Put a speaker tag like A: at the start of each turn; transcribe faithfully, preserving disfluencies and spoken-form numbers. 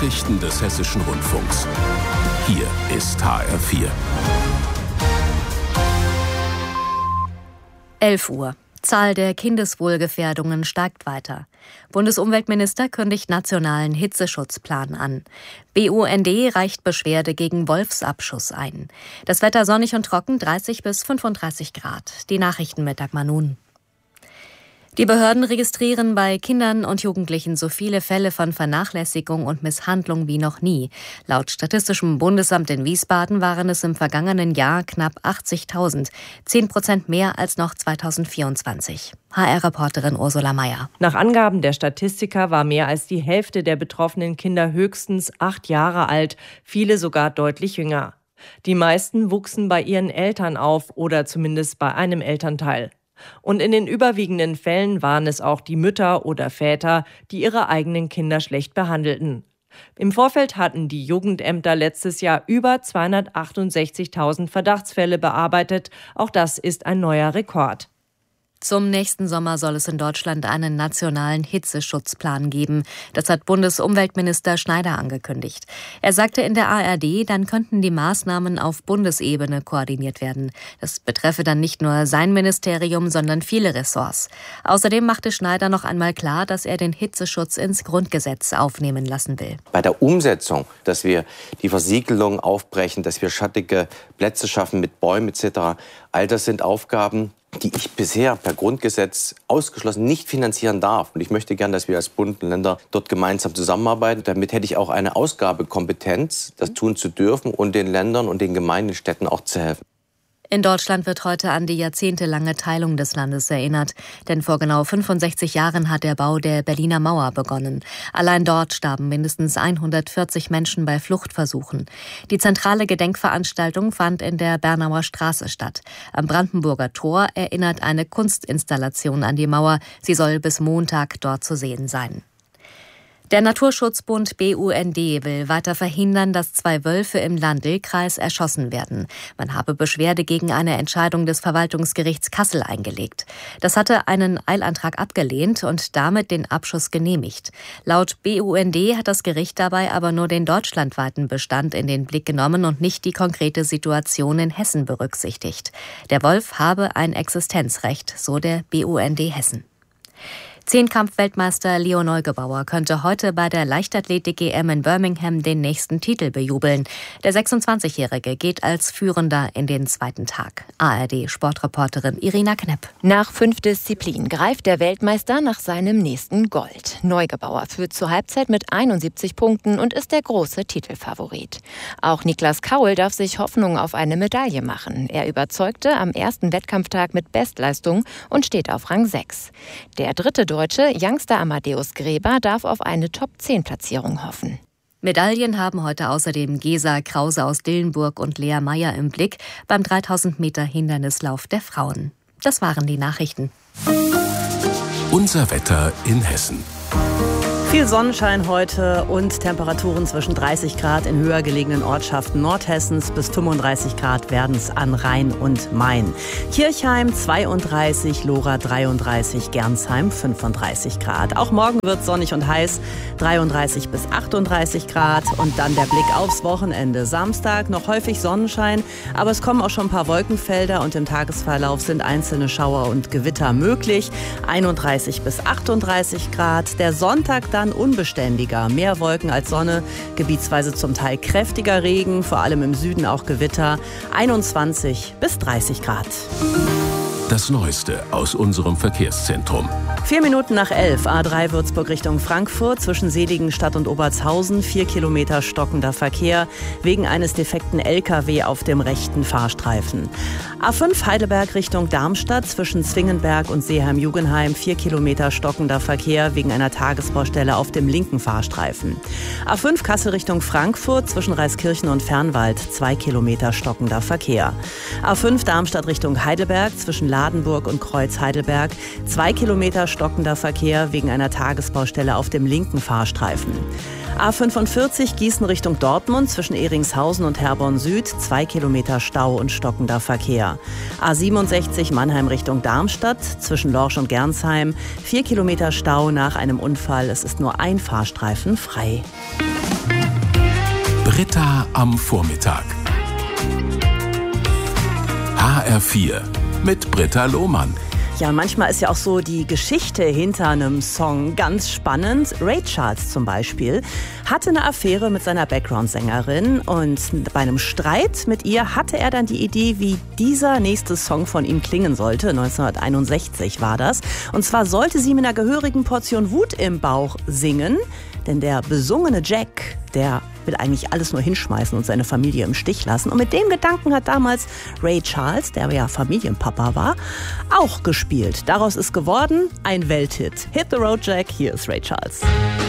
A: Nachrichten des Hessischen Rundfunks. Hier ist H R vier.
B: elf Uhr. Zahl der Kindeswohlgefährdungen steigt weiter. Bundesumweltminister kündigt nationalen Hitzeschutzplan an. B U N D reicht Beschwerde gegen Wolfsabschuss ein. Das Wetter sonnig und trocken, dreißig bis fünfunddreißig Grad. Die Nachrichten mit Dagmar Nun. Die Behörden registrieren bei Kindern und Jugendlichen so viele Fälle von Vernachlässigung und Misshandlung wie noch nie. Laut Statistischem Bundesamt in Wiesbaden waren es im vergangenen Jahr knapp achtzigtausend, zehn Prozent mehr als noch zweitausendvierundzwanzig. H R-Reporterin Ursula Mayer.
C: Nach Angaben der Statistiker war mehr als die Hälfte der betroffenen Kinder höchstens acht Jahre alt, viele sogar deutlich jünger. Die meisten wuchsen bei ihren Eltern auf oder zumindest bei einem Elternteil. Und in den überwiegenden Fällen waren es auch die Mütter oder Väter, die ihre eigenen Kinder schlecht behandelten. Im Vorfeld hatten die Jugendämter letztes Jahr über zweihundertachtundsechzigtausend Verdachtsfälle bearbeitet. Auch das ist ein neuer Rekord.
B: Zum nächsten Sommer soll es in Deutschland einen nationalen Hitzeschutzplan geben. Das hat Bundesumweltminister Schneider angekündigt. Er sagte in der A R D, dann könnten die Maßnahmen auf Bundesebene koordiniert werden. Das betreffe dann nicht nur sein Ministerium, sondern viele Ressorts. Außerdem machte Schneider noch einmal klar, dass er den Hitzeschutz ins Grundgesetz aufnehmen lassen will.
D: Bei der Umsetzung, dass wir die Versiegelung aufbrechen, dass wir schattige Plätze schaffen mit Bäumen et cetera, all das sind Aufgaben, die ich bisher per Grundgesetz ausgeschlossen nicht finanzieren darf. Und ich möchte gern, dass wir als Bund und Länder dort gemeinsam zusammenarbeiten. Damit hätte ich auch eine Ausgabekompetenz, das tun zu dürfen und den Ländern und den Gemeinden, Städten auch zu helfen.
B: In Deutschland wird heute an die jahrzehntelange Teilung des Landes erinnert. Denn vor genau fünfundsechzig Jahren hat der Bau der Berliner Mauer begonnen. Allein dort starben mindestens hundertvierzig Menschen bei Fluchtversuchen. Die zentrale Gedenkveranstaltung fand in der Bernauer Straße statt. Am Brandenburger Tor erinnert eine Kunstinstallation an die Mauer. Sie soll bis Montag dort zu sehen sein. Der Naturschutzbund B U N D will weiter verhindern, dass zwei Wölfe im Lahn-Dill-Kreis erschossen werden. Man habe Beschwerde gegen eine Entscheidung des Verwaltungsgerichts Kassel eingelegt. Das hatte einen Eilantrag abgelehnt und damit den Abschuss genehmigt. Laut B U N D hat das Gericht dabei aber nur den deutschlandweiten Bestand in den Blick genommen und nicht die konkrete Situation in Hessen berücksichtigt. Der Wolf habe ein Existenzrecht, so der B U N D Hessen. Zehnkampf-Weltmeister Leo Neugebauer könnte heute bei der Leichtathletik-E M in Birmingham den nächsten Titel bejubeln. Der sechsundzwanzigjährige geht als Führender in den zweiten Tag. A R D-Sportreporterin Irina Knepp.
E: Nach fünf Disziplinen greift der Weltmeister nach seinem nächsten Gold. Neugebauer führt zur Halbzeit mit einundsiebzig Punkten und ist der große Titelfavorit. Auch Niklas Kaul darf sich Hoffnung auf eine Medaille machen. Er überzeugte am ersten Wettkampftag mit Bestleistung und steht auf Rang sechs. Der dritte Deutsche, Youngster Amadeus Gräber, darf auf eine Top zehn Platzierung hoffen.
B: Medaillen haben heute außerdem Gesa Krause aus Dillenburg und Lea Meyer im Blick beim dreitausend Meter Hindernislauf der Frauen. Das waren die Nachrichten.
A: Unser Wetter in Hessen.
F: Viel Sonnenschein heute und Temperaturen zwischen dreißig Grad in höher gelegenen Ortschaften Nordhessens bis fünfunddreißig Grad werden es an Rhein und Main. Kirchheim zweiunddreißig, Lora dreiunddreißig, Gernsheim fünfunddreißig Grad. Auch morgen wird sonnig und heiß, dreiunddreißig bis achtunddreißig Grad. Und dann der Blick aufs Wochenende. Samstag noch häufig Sonnenschein, aber es kommen auch schon ein paar Wolkenfelder und im Tagesverlauf sind einzelne Schauer und Gewitter möglich. einunddreißig bis achtunddreißig Grad. Der Sonntag dann unbeständiger, mehr Wolken als Sonne, gebietsweise zum Teil kräftiger Regen, vor allem im Süden auch Gewitter, einundzwanzig bis dreißig Grad.
A: Das Neueste aus unserem Verkehrszentrum.
F: Vier Minuten nach elf, A drei Würzburg Richtung Frankfurt, zwischen Seligenstadt und Obertshausen, vier Kilometer stockender Verkehr, wegen eines defekten L K W auf dem rechten Fahrstreifen. A fünf Heidelberg Richtung Darmstadt, zwischen Zwingenberg und Seeheim-Jugenheim, vier Kilometer stockender Verkehr, wegen einer Tagesbaustelle auf dem linken Fahrstreifen. A fünf Kassel Richtung Frankfurt, zwischen Reiskirchen und Fernwald, zwei Kilometer stockender Verkehr. A fünf Darmstadt Richtung Heidelberg, zwischen Ladenburg und Kreuz Heidelberg. Zwei Kilometer stockender Verkehr wegen einer Tagesbaustelle auf dem linken Fahrstreifen. A fünfundvierzig Gießen Richtung Dortmund zwischen Ehringshausen und Herborn Süd. Zwei Kilometer Stau und stockender Verkehr. A siebenundsechzig Mannheim Richtung Darmstadt zwischen Lorsch und Gernsheim. Vier Kilometer Stau nach einem Unfall. Es ist nur ein Fahrstreifen frei.
A: Britta am Vormittag. H R vier mit Britta Lohmann.
F: Ja, manchmal ist ja auch so die Geschichte hinter einem Song ganz spannend. Ray Charles zum Beispiel hatte eine Affäre mit seiner Background-Sängerin und bei einem Streit mit ihr hatte er dann die Idee, wie dieser nächste Song von ihm klingen sollte. neunzehnhunderteinundsechzig war das. Und zwar sollte sie mit einer gehörigen Portion Wut im Bauch singen, denn der besungene Jack, der will eigentlich alles nur hinschmeißen und seine Familie im Stich lassen. Und mit dem Gedanken hat damals Ray Charles, der ja Familienpapa war, auch gespielt. Daraus ist geworden ein Welthit. Hit the Road Jack, hier ist Ray Charles.